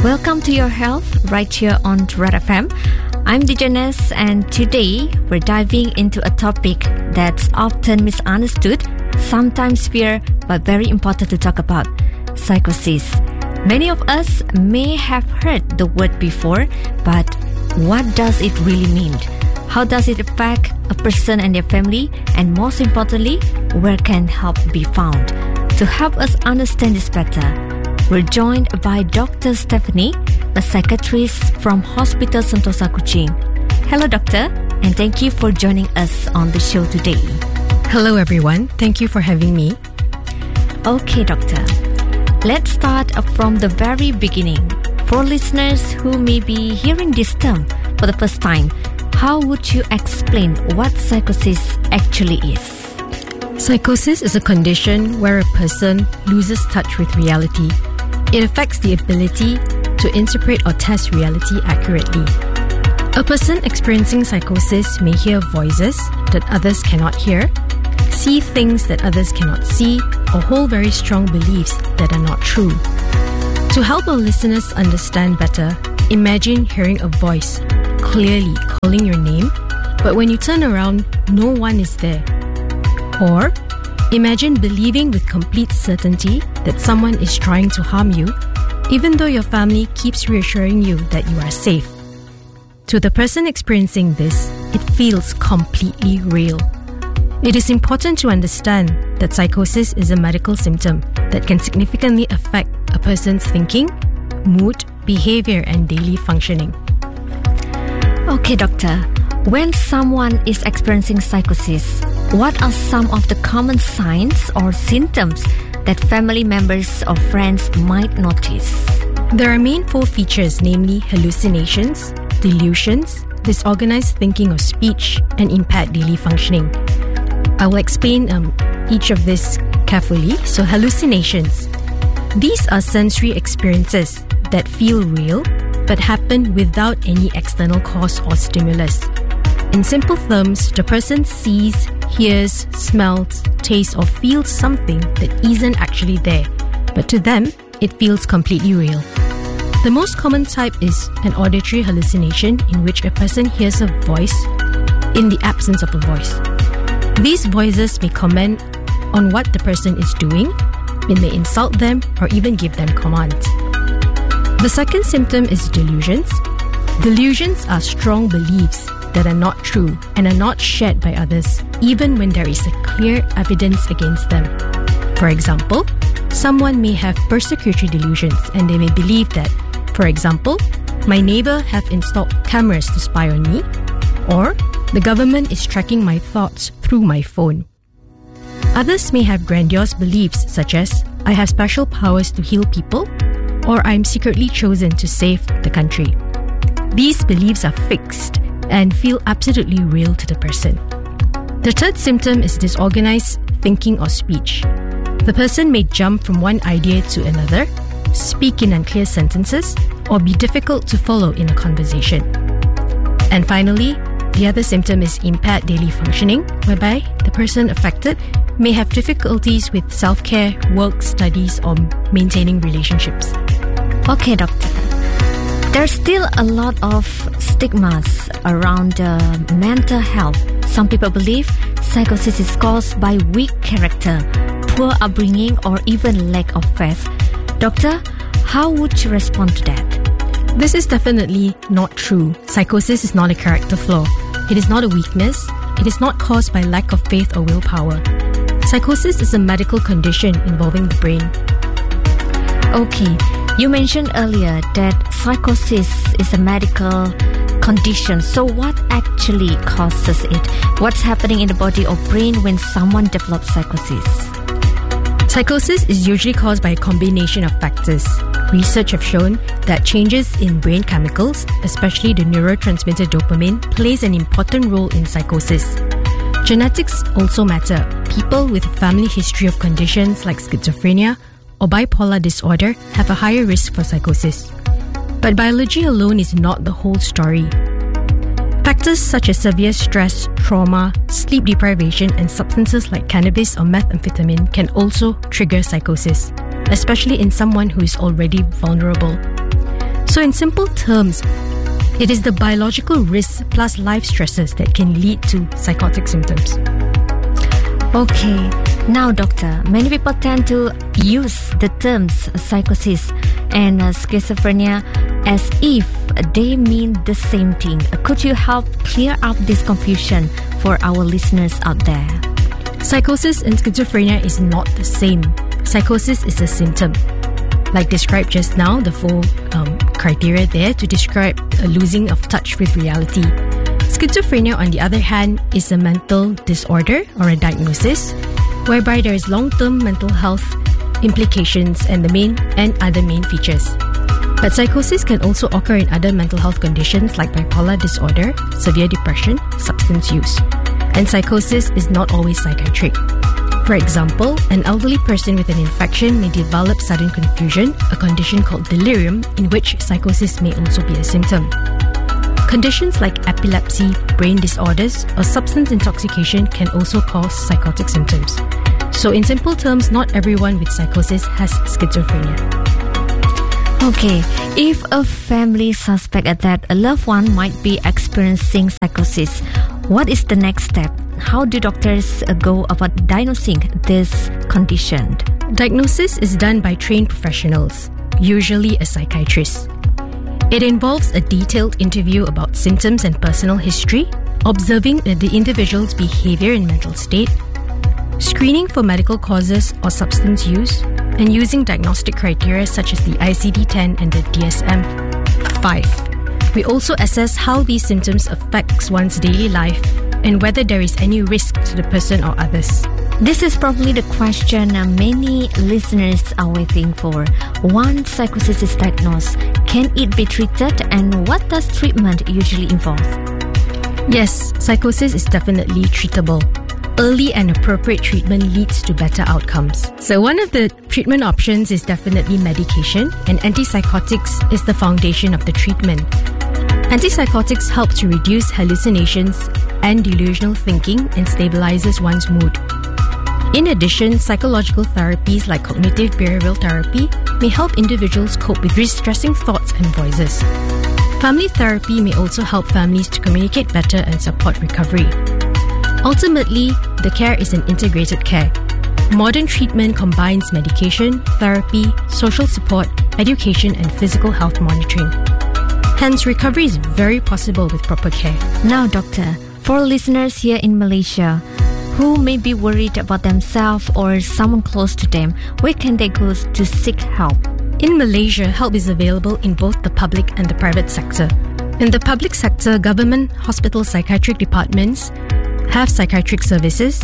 Welcome to Your Health right here on Red FM. I'm Dijanes, and today we're diving into a topic that's often misunderstood, sometimes feared, but very important to talk about: psychosis. Many of us may have heard the word before, but what does it really mean? How does it affect a person and their family? And most importantly, where can help be found? To help us understand this better, we're joined by Dr. Stephanie, a psychiatrist from Hospital Sentosa Kuching. Hello, doctor, and thank you for joining us on the show today. Hello, everyone. Thank you for having me. Okay, doctor. Let's start from the very beginning. For listeners who may be hearing this term for the first time, how would you explain what psychosis actually is? Psychosis is a condition where a person loses touch with reality. It affects the ability to interpret or test reality accurately. A person experiencing psychosis may hear voices that others cannot hear, see things that others cannot see, or hold very strong beliefs that are not true. To help our listeners understand better, imagine hearing a voice clearly calling your name, but when you turn around, no one is there. Or imagine believing with complete certainty that someone is trying to harm you, even though your family keeps reassuring you that you are safe. To the person experiencing this, it feels completely real. It is important to understand that psychosis is a medical symptom that can significantly affect a person's thinking, mood, behavior, and daily functioning. Okay, doctor. When someone is experiencing psychosis, what are some of the common signs or symptoms that family members or friends might notice? There are main four features, namely hallucinations, delusions, disorganized thinking or speech, and impaired daily functioning. I will explain each of these carefully. So hallucinations. These are sensory experiences that feel real but happen without any external cause or stimulus. In simple terms, the person sees, hears, smells, tastes, or feels something that isn't actually there, but to them, it feels completely real. The most common type is an auditory hallucination in which a person hears a voice in the absence of a voice. These voices may comment on what the person is doing, it may insult them, or even give them commands. The second symptom is delusions. Delusions are strong beliefs that are not true and are not shared by others, even when there is a clear evidence against them. For example, someone may have persecutory delusions and they may believe that, for example, my neighbor have installed cameras to spy on me, or the government is tracking my thoughts through my phone. Others may have grandiose beliefs such as, I have special powers to heal people, or I am secretly chosen to save the country. These beliefs are fixed and feel absolutely real to the person. The third symptom is disorganized thinking or speech. The person may jump from one idea to another, speak in unclear sentences, or be difficult to follow in a conversation. And finally, the other symptom is impaired daily functioning, whereby the person affected may have difficulties with self-care, work, studies, or maintaining relationships. Okay, doctor. There's still a lot of stigmas around mental health. Some people believe psychosis is caused by weak character, poor upbringing, or even lack of faith. Doctor, how would you respond to that? This is definitely not true. Psychosis is not a character flaw. It is not a weakness. It is not caused by lack of faith or willpower. Psychosis is a medical condition involving the brain. Okay. You mentioned earlier that psychosis is a medical condition. So what actually causes it? What's happening in the body or brain when someone develops psychosis? Psychosis is usually caused by a combination of factors. Research have shown that changes in brain chemicals, especially the neurotransmitter dopamine, plays an important role in psychosis. Genetics also matter. People with a family history of conditions like schizophrenia or bipolar disorder have a higher risk for psychosis. But biology alone is not the whole story. Factors such as severe stress, trauma, sleep deprivation, and substances like cannabis or methamphetamine can also trigger psychosis, especially in someone who is already vulnerable. So in simple terms, it is the biological risks plus life stresses that can lead to psychotic symptoms. Okay, now doctor, many people tend to use the terms psychosis and schizophrenia as if they mean the same thing. Could you help clear up this confusion for our listeners out there? Psychosis and schizophrenia is not the same. Psychosis is a symptom. Like described just now, the four criteria there to describe a losing of touch with reality. Schizophrenia, on the other hand, is a mental disorder or a diagnosis whereby there is long-term mental health implications and other main features. But psychosis can also occur in other mental health conditions like bipolar disorder, severe depression, substance use. And psychosis is not always psychiatric. For example, an elderly person with an infection may develop sudden confusion, a condition called delirium, in which psychosis may also be a symptom. Conditions like epilepsy, brain disorders, or substance intoxication can also cause psychotic symptoms. So in simple terms, not everyone with psychosis has schizophrenia. Okay, if a family suspects that a loved one might be experiencing psychosis, what is the next step? How do doctors go about diagnosing this condition? Diagnosis is done by trained professionals, usually a psychiatrist. It involves a detailed interview about symptoms and personal history, observing the individual's behavior and mental state, screening for medical causes or substance use, and using diagnostic criteria such as the ICD-10 and the DSM-5. We also assess how these symptoms affect one's daily life and whether there is any risk to the person or others. This is probably the question many listeners are waiting for. Once psychosis is diagnosed, can it be treated, and what does treatment usually involve? Yes, psychosis is definitely treatable. Early and appropriate treatment leads to better outcomes. So one of the treatment options is definitely medication, and antipsychotics is the foundation of the treatment. Antipsychotics help to reduce hallucinations and delusional thinking and stabilizes one's mood. In addition, psychological therapies like cognitive behavioral therapy may help individuals cope with distressing thoughts and voices. Family therapy may also help families to communicate better and support recovery. Ultimately, the care is an integrated care. Modern treatment combines medication, therapy, social support, education, and physical health monitoring. Hence, recovery is very possible with proper care. Now, doctor, for listeners here in Malaysia who may be worried about themselves or someone close to them, where can they go to seek help? In Malaysia, help is available in both the public and the private sector. In the public sector, government hospital psychiatric departments have psychiatric services.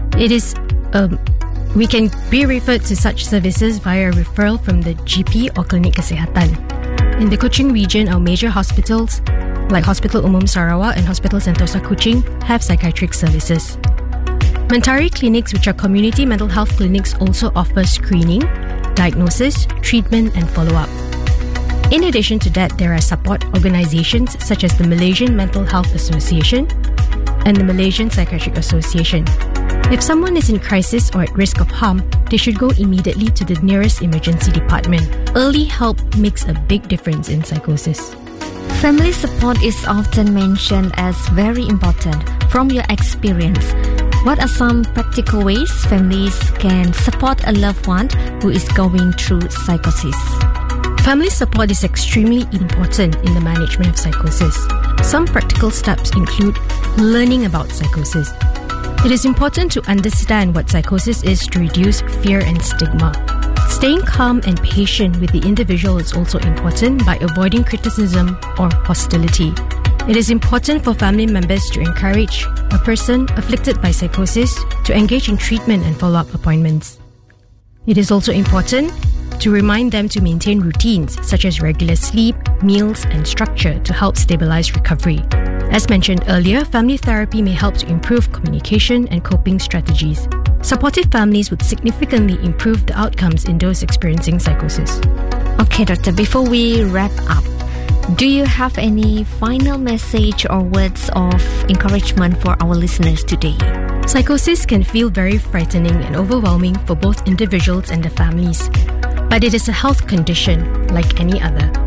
We can be referred to such services via referral from the GP or Klinik Kesihatan. In the Kuching region, our major hospitals like Hospital Umum Sarawak and Hospital Sentosa Kuching have psychiatric services. Mentari clinics, which are community mental health clinics, also offer screening, diagnosis, treatment, and follow-up. In addition to that, there are support organizations such as the Malaysian Mental Health Association and the Malaysian Psychiatric Association. If someone is in crisis or at risk of harm, they should go immediately to the nearest emergency department. Early help makes a big difference in psychosis. Family support is often mentioned as very important. From your experience, what are some practical ways families can support a loved one who is going through psychosis? Family support is extremely important in the management of psychosis. Some practical steps include learning about psychosis. It is important to understand what psychosis is to reduce fear and stigma. Staying calm and patient with the individual is also important by avoiding criticism or hostility. It is important for family members to encourage a person afflicted by psychosis to engage in treatment and follow-up appointments. It is also important to remind them to maintain routines such as regular sleep, meals, and structure to help stabilize recovery. As mentioned earlier, family therapy may help to improve communication and coping strategies. Supportive families would significantly improve the outcomes in those experiencing psychosis. Okay, doctor, before we wrap up, do you have any final message or words of encouragement for our listeners today? Psychosis can feel very frightening and overwhelming for both individuals and their families, but it is a health condition like any other.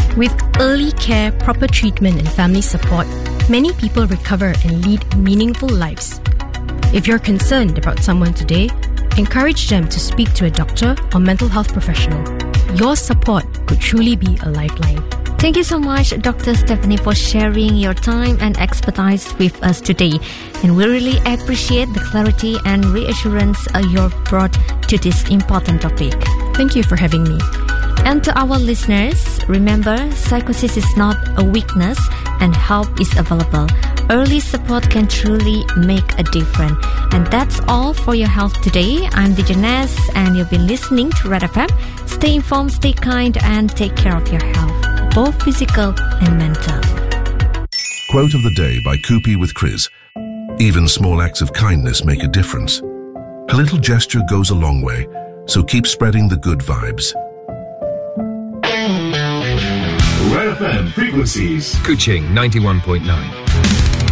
With early care, proper treatment and family support, many people recover and lead meaningful lives. If you're concerned about someone today, encourage them to speak to a doctor or mental health professional. Your support could truly be a lifeline. Thank you so much, Dr. Stephanie, for sharing your time and expertise with us today. And we really appreciate the clarity and reassurance you brought to this important topic. Thank you for having me. And to our listeners, remember, psychosis is not a weakness and help is available. Early support can truly make a difference. And that's all for your health today. I'm Dijanes and you've been listening to Red FM. Stay informed, stay kind and take care of your health, both physical and mental. Quote of the day by Kupi with Chris. Even small acts of kindness make a difference. A little gesture goes a long way, so keep spreading the good vibes. Red FM frequencies. Kuching 91.9.